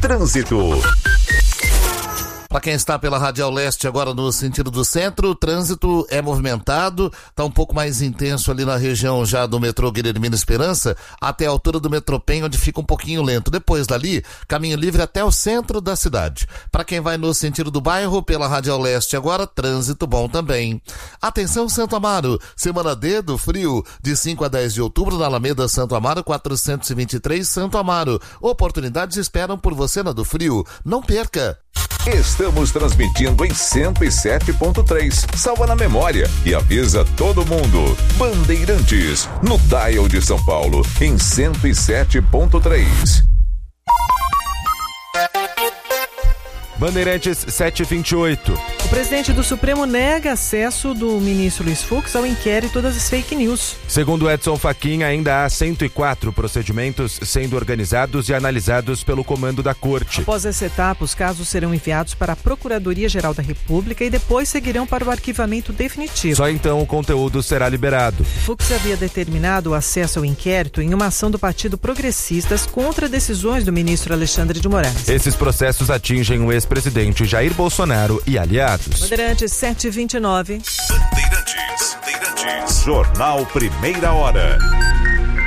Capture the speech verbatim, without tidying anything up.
Trânsito. Para quem está pela Radial Leste agora no sentido do centro, o trânsito é movimentado, está um pouco mais intenso ali na região já do metrô Guilhermina Esperança, até a altura do Metropen, onde fica um pouquinho lento. Depois dali, caminho livre até o centro da cidade. Para quem vai no sentido do bairro, pela Radial Leste agora, trânsito bom também. Atenção Santo Amaro, semana D do frio, de cinco a dez de outubro, na Alameda Santo Amaro, quatrocentos e vinte e três, Santo Amaro. Oportunidades esperam por você na do frio. Não perca! Estamos transmitindo em cento e sete ponto três. Salva na memória e avisa todo mundo. Bandeirantes, no Dial de São Paulo, em cento e sete ponto três. Bandeirantes sete e vinte e oito. O presidente do Supremo nega acesso do ministro Luiz Fux ao inquérito das fake news. Segundo Edson Fachin, ainda há cento e quatro procedimentos sendo organizados e analisados pelo comando da corte. Após essa etapa, os casos serão enviados para a Procuradoria-Geral da República e depois seguirão para o arquivamento definitivo. Só então o conteúdo será liberado. Fux havia determinado o acesso ao inquérito em uma ação do Partido Progressistas contra decisões do ministro Alexandre de Moraes. Esses processos atingem o ex-presidente Jair Bolsonaro e aliados. Bandeirantes sete e vinte e nove. Bandeirantes, Bandeirantes. Jornal Primeira Hora.